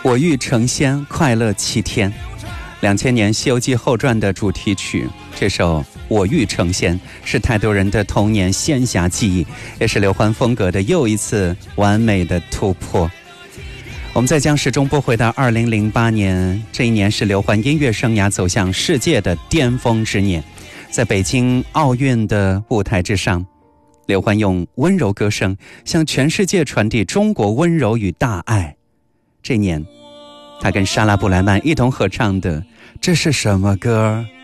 我欲成仙，快乐7天。2000年《西游记后传》的主题曲，这首《我欲成仙》是太多人的童年仙侠记忆，也是刘欢风格的又一次完美的突破。我们再将时钟拨回到2008年，这一年是刘欢音乐生涯走向世界的巅峰之年。在北京奥运的舞台之上，刘欢用温柔歌声向全世界传递中国温柔与大爱。这年他跟莎拉布莱曼一同合唱的这是什么歌？